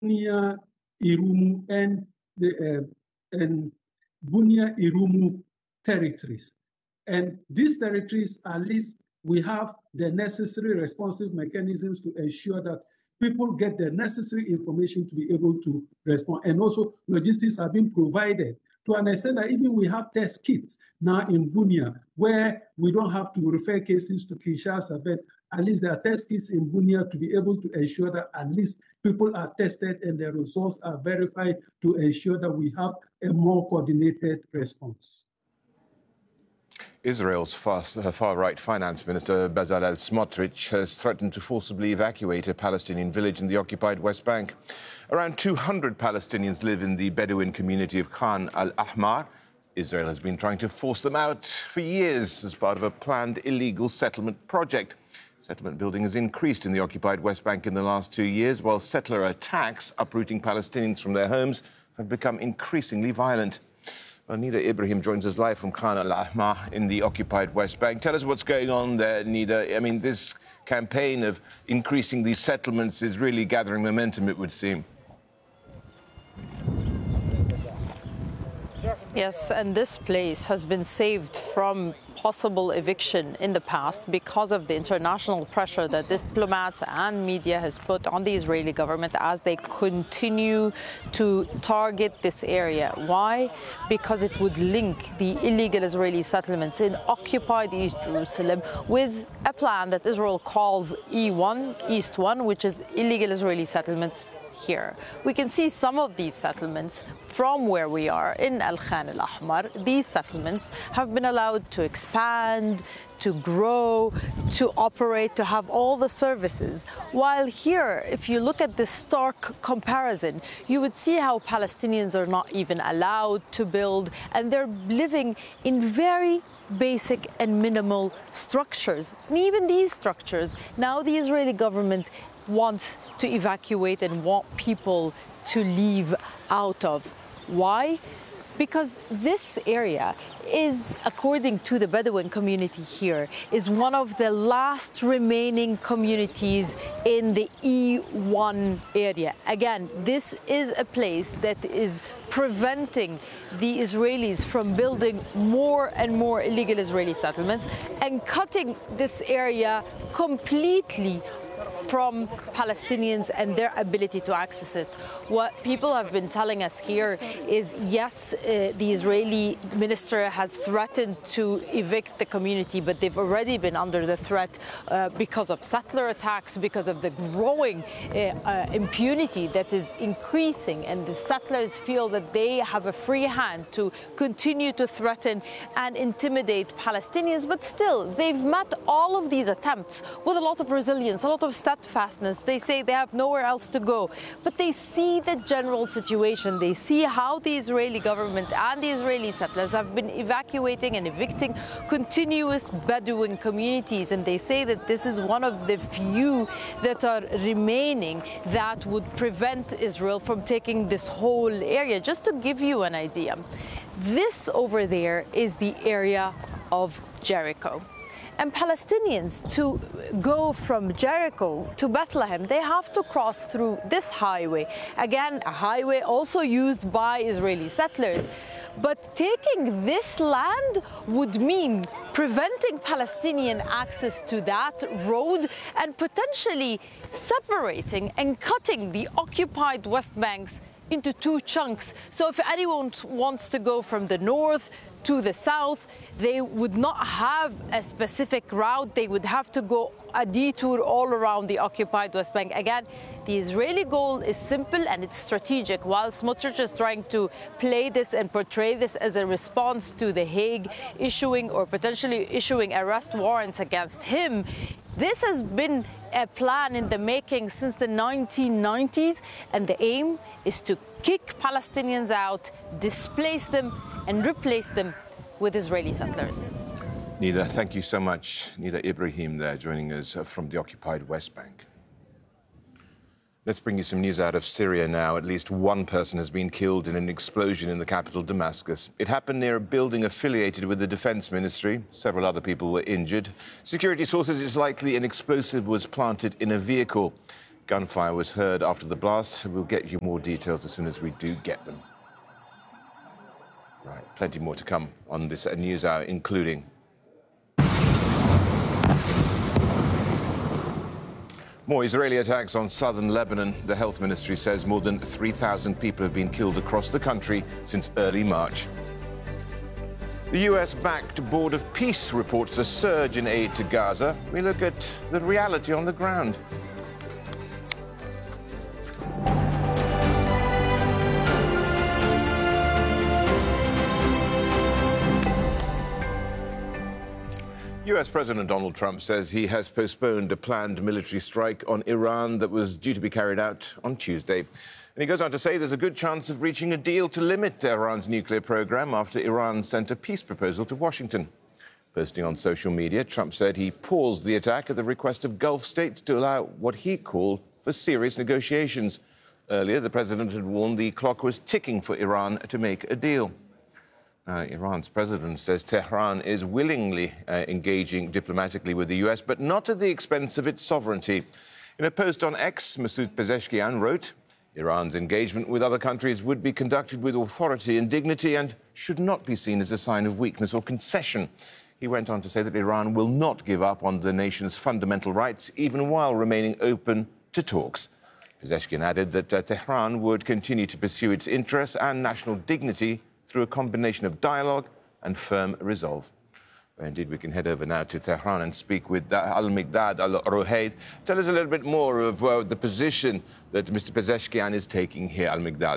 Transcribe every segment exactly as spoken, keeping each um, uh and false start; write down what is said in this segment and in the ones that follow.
Bunia Irumu and the uh, and Bunia Irumu territories. And these territories, at least we have the necessary responsive mechanisms to ensure that people get the necessary information to be able to respond. And also logistics have been provided to an extent that even we have test kits now in Bunia, where we don't have to refer cases to Kinshasa, but at least there are test kits in Bunia to be able to ensure that at least people are tested and their results are verified to ensure that we have a more coordinated response. Israel's far-right finance minister, Bezalel Smotrich, has threatened to forcibly evacuate a Palestinian village in the occupied West Bank. Around two hundred Palestinians live in the Bedouin community of Khan al-Ahmar. Israel has been trying to force them out for years as part of a planned illegal settlement project. Settlement building has increased in the occupied West Bank in the last two years, while settler attacks uprooting Palestinians from their homes have become increasingly violent. Well, Nida Ibrahim joins us live from Khan al-Ahmar in the occupied West Bank. Tell us what's going on there, Nida. I mean, this campaign of increasing these settlements is really gathering momentum, it would seem. Yes, and this place has been saved from possible eviction in the past because of the international pressure that diplomats and media has put on the Israeli government as they continue to target this area. Why? Because it would link the illegal Israeli settlements in occupied East Jerusalem with a plan that Israel calls E one, East one, which is illegal Israeli settlements here. We can see some of these settlements from where we are in Al-Khan al-Ahmar. These settlements have been allowed to expand, to grow, to operate, to have all the services. While here, if you look at this stark comparison, you would see how Palestinians are not even allowed to build, and they're living in very basic and minimal structures. And even these structures, now the Israeli government wants to evacuate and want people to leave out of. Why? Because this area is, according to the Bedouin community here, is one of the last remaining communities in the E one area. Again, this is a place that is preventing the Israelis from building more and more illegal Israeli settlements and cutting this area completely from Palestinians and their ability to access it. What people have been telling us here is, yes, uh, the Israeli minister has threatened to evict the community, but they've already been under the threat uh, because of settler attacks, because of the growing uh, uh, impunity that is increasing, and the settlers feel that they have a free hand to continue to threaten and intimidate Palestinians. But still, they've met all of these attempts with a lot of resilience, a lot of steadfastness. They say they have nowhere else to go, but they see the general situation. They see how the Israeli government and the Israeli settlers have been evacuating and evicting continuous Bedouin communities, and they say that this is one of the few that are remaining that would prevent Israel from taking this whole area. Just to give you an idea, this over there is the area of Jericho. And Palestinians, to go from Jericho to Bethlehem, they have to cross through this highway. Again, a highway also used by Israeli settlers. But taking this land would mean preventing Palestinian access to that road and potentially separating and cutting the occupied West Banks into two chunks. So if anyone wants to go from the north to the south, they would not have a specific route. They would have to go a detour all around the occupied West Bank. Again, the Israeli goal is simple and it's strategic. While Smotrich is trying to play this and portray this as a response to The Hague issuing or potentially issuing arrest warrants against him, this has been a plan in the making since the nineteen nineties, and the aim is to kick Palestinians out, displace them, and replace them with Israeli settlers. Nida, thank you so much. Nida Ibrahim there joining us from the occupied West Bank. Let's bring you some news out of Syria now. At least one person has been killed in an explosion in the capital, Damascus. It happened near a building affiliated with the defense ministry. Several other people were injured. Security sources, it's likely an explosive was planted in a vehicle. Gunfire was heard after the blast. We'll get you more details as soon as we do get them. Right, plenty more to come on this news hour, including more Israeli attacks on southern Lebanon. The health ministry says more than three thousand people have been killed across the country since early March. The U S-backed Board of Peace reports a surge in aid to Gaza. We look at the reality on the ground. U S President Donald Trump says he has postponed a planned military strike on Iran that was due to be carried out on Tuesday. And he goes on to say there's a good chance of reaching a deal to limit Iran's nuclear program after Iran sent a peace proposal to Washington. Posting on social media, Trump said he paused the attack at the request of Gulf states to allow what he called for serious negotiations. Earlier, the president had warned the clock was ticking for Iran to make a deal. Uh, Iran's president says Tehran is willingly uh, engaging diplomatically with the U S, but not at the expense of its sovereignty. In a post on X, Masoud Pezeshkian wrote, Iran's engagement with other countries would be conducted with authority and dignity and should not be seen as a sign of weakness or concession. He went on to say that Iran will not give up on the nation's fundamental rights, even while remaining open to talks. Pezeshkian added that uh, Tehran would continue to pursue its interests and national dignity through a combination of dialogue and firm resolve. Well, indeed, we can head over now to Tehran and speak with Al-Miqdad Al-Ruhayd. Tell us a little bit more of uh, the position that Mister Pezeshkian is taking here, Al-Miqdad.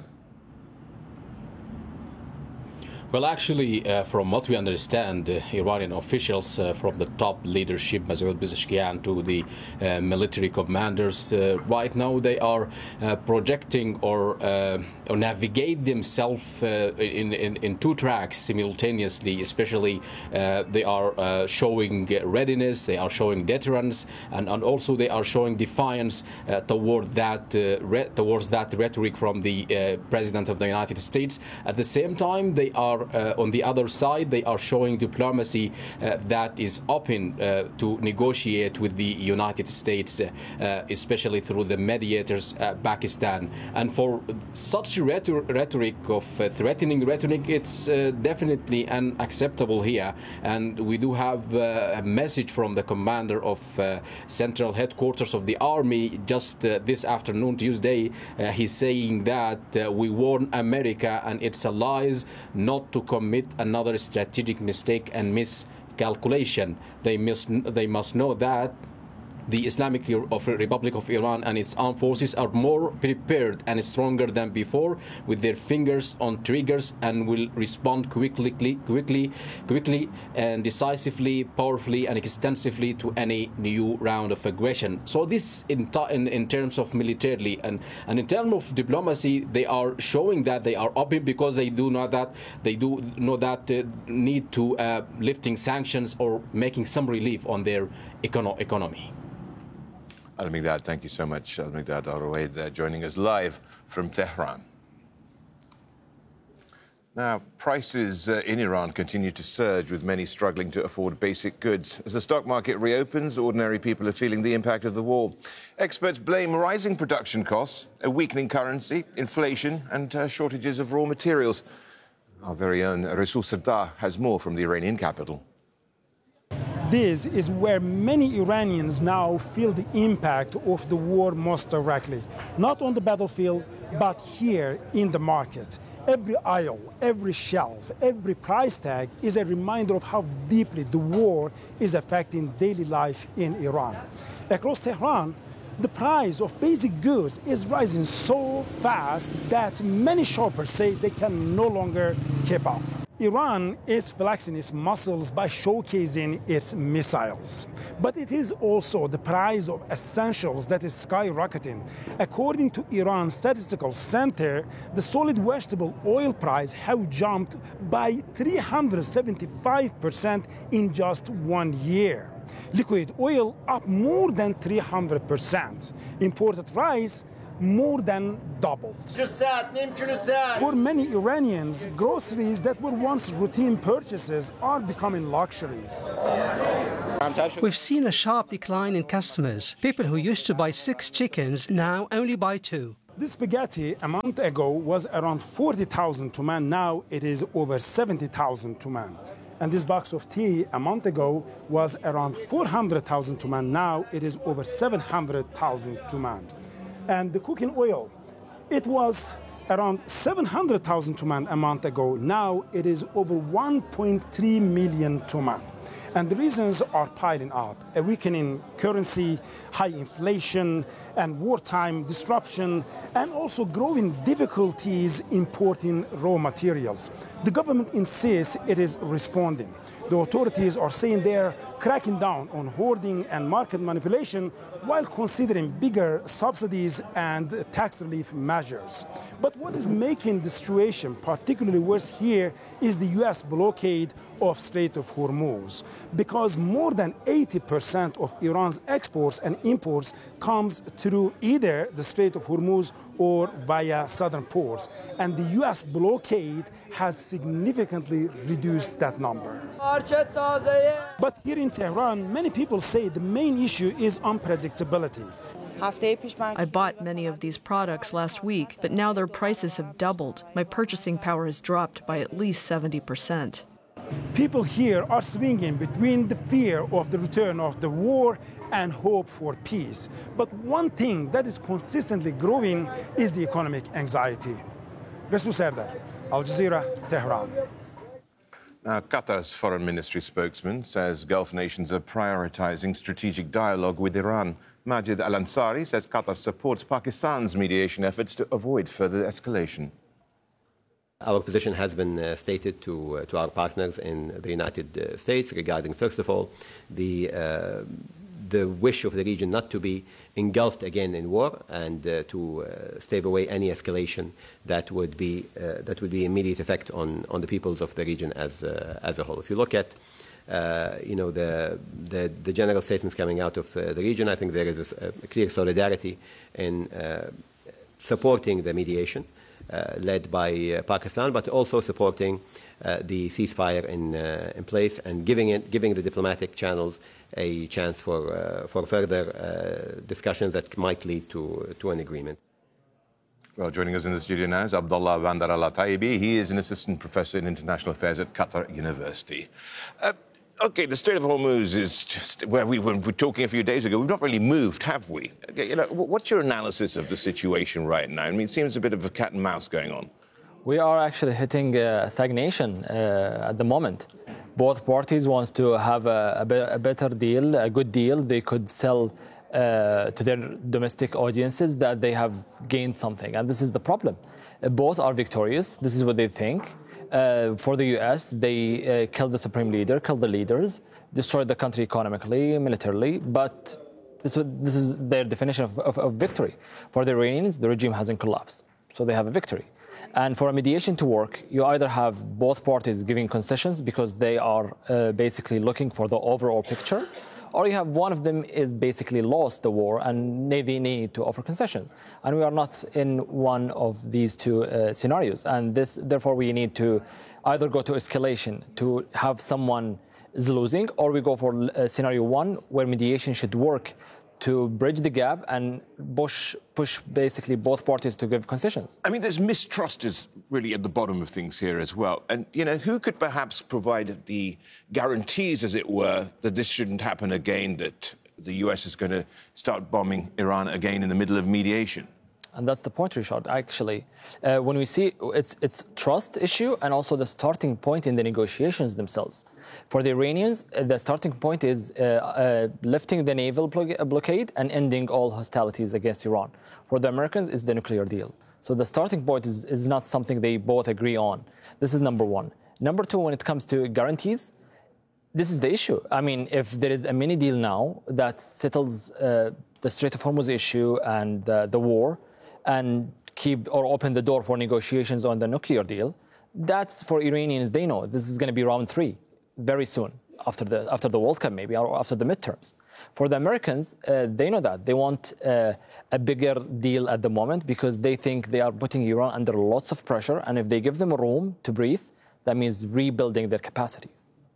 Well, actually, uh, from what we understand, uh, Iranian officials, uh, from the top leadership, Masoud Pezeshkian, to the uh, military commanders, uh, right now they are uh, projecting or, uh, or navigate themselves uh, in, in, in two tracks simultaneously. Especially, uh, they are uh, showing readiness, they are showing deterrence, and, and also they are showing defiance uh, toward that uh, re towards that rhetoric from the uh, President of the United States. At the same time, they are Uh, on the other side, they are showing diplomacy uh, that is open uh, to negotiate with the United States, uh, uh, especially through the mediators, uh, Pakistan. And for such rhetor rhetoric of uh, threatening rhetoric, it's uh, definitely unacceptable here. And we do have uh, a message from the commander of uh, Central Headquarters of the Army just uh, this afternoon, Tuesday. Uh, he's saying that uh, we warn America and its allies not to commit another strategic mistake and miscalculation. They must, they must know that the Islamic Republic of Iran and its armed forces are more prepared and stronger than before, with their fingers on triggers, and will respond quickly, quickly, quickly, and decisively, powerfully, and extensively to any new round of aggression. So this, in in, in terms of militarily, and and in terms of diplomacy, they are showing that they are open because they do know that they do know that uh, need to uh, lifting sanctions or making some relief on their econo economy. Al-Miqdad, thank you so much. Al-Miqdad Al-Ruhayd uh, joining us live from Tehran. Now, prices uh, in Iran continue to surge, with many struggling to afford basic goods. As the stock market reopens, ordinary people are feeling the impact of the war. Experts blame rising production costs, a weakening currency, inflation, and uh, shortages of raw materials. Our very own Rasul Sardar has more from the Iranian capital. This is where many Iranians now feel the impact of the war most directly. Not on the battlefield, but here in the market. Every aisle, every shelf, every price tag is a reminder of how deeply the war is affecting daily life in Iran. Across Tehran, the price of basic goods is rising so fast that many shoppers say they can no longer keep up. Iran is flexing its muscles by showcasing its missiles. But it is also the price of essentials that is skyrocketing. According to Iran's Statistical Center, the solid vegetable oil price have jumped by three hundred seventy-five percent in just one year. Liquid oil up more than three hundred percent. Imported rice more than doubled. For many Iranians, groceries that were once routine purchases are becoming luxuries. We've seen a sharp decline in customers. People who used to buy six chickens now only buy two. This spaghetti a month ago was around forty thousand tuman. Now it is over seventy thousand tuman. And this box of tea a month ago was around four hundred thousand tuman. Now it is over seven hundred thousand tuman. And the cooking oil, it was around seven hundred thousand tuman a month ago. Now it is over one point three million tuman. And the reasons are piling up: a weakening currency, high inflation, and wartime disruption, and also growing difficulties importing raw materials. The government insists it is responding. The authorities are saying they're cracking down on hoarding and market manipulation while considering bigger subsidies and tax relief measures. But what is making the situation particularly worse here is the U S blockade of Strait of Hormuz, because more than eighty percent of Iran's exports and imports comes through either the Strait of Hormuz or via southern ports. And the U S blockade has significantly reduced that number. But here in Tehran, many people say the main issue is unpredictability. I bought many of these products last week, but now their prices have doubled. My purchasing power has dropped by at least seventy percent. People here are swinging between the fear of the return of the war and hope for peace. But one thing that is consistently growing is the economic anxiety. Resul Serdar, Al Jazeera, Tehran. Now, Qatar's foreign ministry spokesman says Gulf nations are prioritizing strategic dialogue with Iran. Majid Al-Ansari says Qatar supports Pakistan's mediation efforts to avoid further escalation. Our position has been uh, stated to, uh, to our partners in the United uh, States regarding, first of all, the, uh, the wish of the region not to be engulfed again in war and uh, to uh, stave away any escalation that would be, uh, that would be immediate effect on, on the peoples of the region as, uh, as a whole. If you look at uh, you know, the, the, the general statements coming out of uh, the region, I think there is a, a clear solidarity in uh, supporting the mediation Uh, led by uh, Pakistan, but also supporting uh, the ceasefire in, uh, in place and giving, it, giving the diplomatic channels a chance for, uh, for further uh, discussions that might lead to, to an agreement. Well, joining us in the studio now is Abdullah Bandar Al-Taibi. He is an assistant professor in international affairs at Qatar University. Uh, Okay, the Strait of Hormuz is just where we were talking a few days ago. We've not really moved, have we? You know, what's your analysis of the situation right now? I mean, it seems a bit of a cat and mouse going on. We are actually hitting uh, stagnation uh, at the moment. Both parties want to have a, a, be a better deal, a good deal. They could sell uh, to their domestic audiences that they have gained something, and this is the problem. Uh, both are victorious. This is what they think. Uh, for the U S, they uh, killed the supreme leader, killed the leaders, destroyed the country economically, militarily, but this, this is their definition of, of, of victory. For the Iranians, the regime hasn't collapsed, so they have a victory. And for a mediation to work, you either have both parties giving concessions because they are uh, basically looking for the overall picture, or you have one of them is basically lost the war and they need to offer concessions. And we are not in one of these two uh, scenarios. And this, therefore, we need to either go to escalation to have someone is losing, or we go for uh, scenario one, where mediation should work to bridge the gap and push, push basically both parties to give concessions. I mean, there's mistrust is really at the bottom of things here as well. And, you know, who could perhaps provide the guarantees, as it were, that this shouldn't happen again, that the U S is going to start bombing Iran again in the middle of mediation? And that's the point, Richard, actually. Uh, when we see it's, it's trust issue and also the starting point in the negotiations themselves. For the Iranians, the starting point is uh, uh, lifting the naval blo blockade and ending all hostilities against Iran. For the Americans, it's the nuclear deal. So the starting point is, is not something they both agree on. This is number one. Number two, when it comes to guarantees, this is the issue. I mean, if there is a mini deal now that settles uh, the Strait of Hormuz issue and uh, the war, and keep or open the door for negotiations on the nuclear deal, that's for Iranians, they know this is going to be round three very soon. after the after the World Cup, maybe, or after the midterms. For the Americans, uh, they know that. They want uh, a bigger deal at the moment because they think they are putting Iran under lots of pressure, and if they give them room to breathe, that means rebuilding their capacity.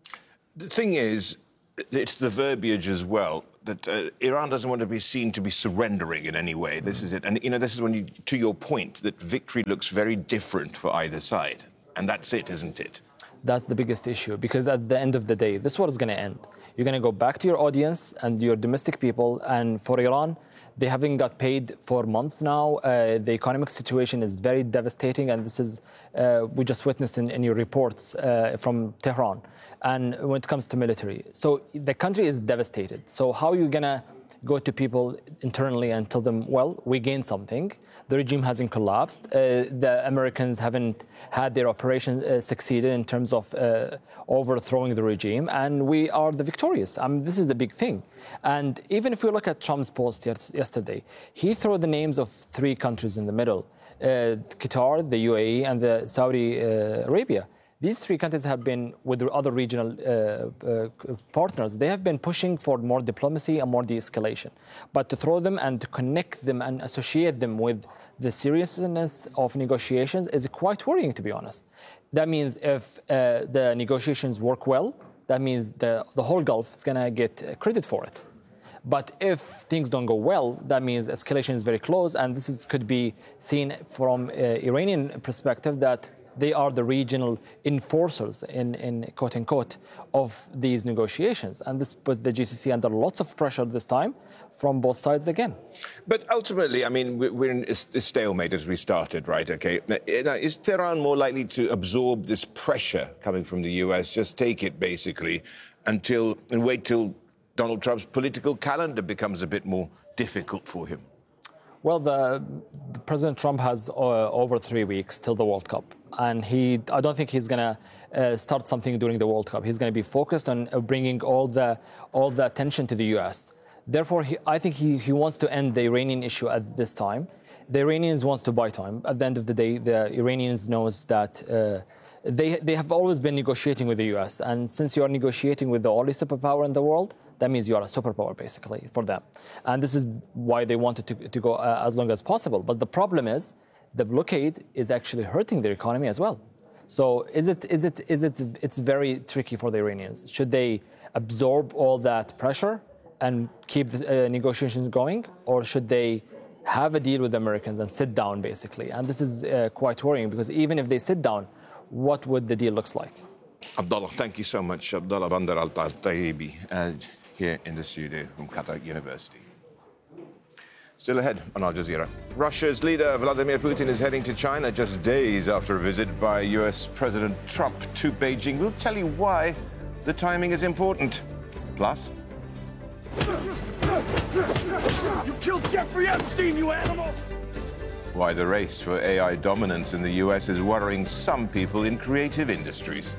The thing is, it's the verbiage as well, that uh, Iran doesn't want to be seen to be surrendering in any way. This is it. And, you know, this is when you, to your point, that victory looks very different for either side. And that's it, isn't it? That's the biggest issue, because at the end of the day, this war is going to end. You're going to go back to your audience and your domestic people. And for Iran, they haven't got paid for months now. Uh, the economic situation is very devastating. And this is, uh, we just witnessed in, in your reports uh, from Tehran. And when it comes to military. So the country is devastated. So how are you going to go to people internally and tell them, well, we gained something. The regime hasn't collapsed. Uh, the Americans haven't had their operation uh, succeeded in terms of uh, overthrowing the regime, and we are the victorious. I mean, this is a big thing. And even if we look at Trump's post yes- yesterday, he threw the names of three countries in the middle, uh, Qatar, the U A E, and the Saudi uh, Arabia. These three countries have been, with the other regional uh, uh, partners, they have been pushing for more diplomacy and more de-escalation. But to throw them and to connect them and associate them with the seriousness of negotiations is quite worrying, to be honest. That means if uh, the negotiations work well, that means the, the whole Gulf is going to get credit for it. But if things don't go well, that means escalation is very close, and this is, could be seen from uh, Iranian perspective that they are the regional enforcers, in, in quote-unquote, of these negotiations. And this put the G C C under lots of pressure this time from both sides again. But ultimately, I mean, we're in a stalemate as we started, right? Okay. Now, is Tehran more likely to absorb this pressure coming from the U S, just take it, basically, until and wait till Donald Trump's political calendar becomes a bit more difficult for him? Well, the, President Trump has uh, over three weeks till the World Cup. And he, I don't think he's going to uh, start something during the World Cup. He's going to be focused on uh, bringing all the all the attention to the U S. Therefore, he, I think he, he wants to end the Iranian issue at this time. The Iranians want to buy time. At the end of the day, the Iranians knows that uh, they they have always been negotiating with the U S. And since you are negotiating with the only superpower in the world, that means you are a superpower, basically, for them. And this is why they wanted to, to go uh, as long as possible. But the problem is, the blockade is actually hurting their economy as well. So is it, is it, is it, it's very tricky for the Iranians. Should they absorb all that pressure and keep the uh, negotiations going? Or should they have a deal with the Americans and sit down, basically? And this is uh, quite worrying, because even if they sit down, what would the deal look like? Abdullah, thank you so much. Abdullah Bandar Al-Tayibi, uh, here in the studio from Qatar University. Still ahead on Al Jazeera. Russia's leader, Vladimir Putin, is heading to China just days after a visit by U S President Trump to Beijing. We'll tell you why the timing is important. Plus... You killed Jeffrey Epstein, you animal! Why the race for A I dominance in the U S is worrying some people in creative industries.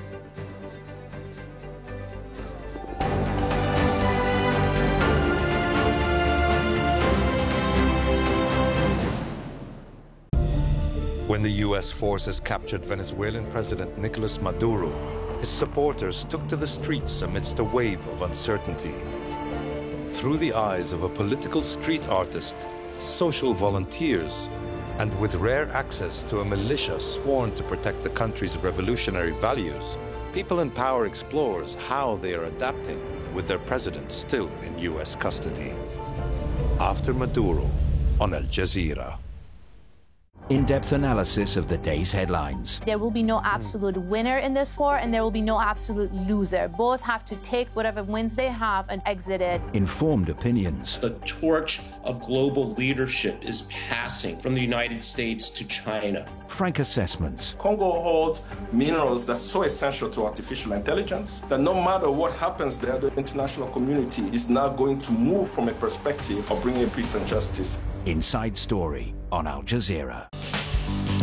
When the U S forces captured Venezuelan President Nicolas Maduro, his supporters took to the streets amidst a wave of uncertainty. Through the eyes of a political street artist, social volunteers, and with rare access to a militia sworn to protect the country's revolutionary values, People in Power explores how they are adapting with their president still in U S custody. After Maduro on Al Jazeera. In-depth analysis of the day's headlines. There will be no absolute winner in this war, and there will be no absolute loser. Both have to take whatever wins they have and exit it. Informed opinions. The torch of global leadership is passing from the United States to China. Frank assessments. Congo holds minerals that's so essential to artificial intelligence that no matter what happens there, the international community is now going to move from a perspective of bringing peace and justice. Inside Story on Al Jazeera.